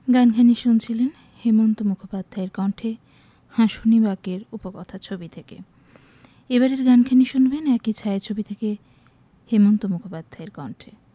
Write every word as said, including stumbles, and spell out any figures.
গানখানি শুনছিলেন হেমন্ত মুখোপাধ্যায়ের কণ্ঠে হাঁসুনি বাঁকের উপকথা ছবি থেকে। এবারের গানখানি শুনবেন একই ছায়াছবি থেকে হেমন্ত মুখোপাধ্যায়ের কণ্ঠে।